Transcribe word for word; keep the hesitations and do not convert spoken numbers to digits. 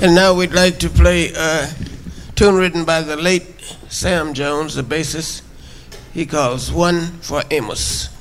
And now we'd like to play a tune written by the late Sam Jones, the bassist. He calls One for Amos.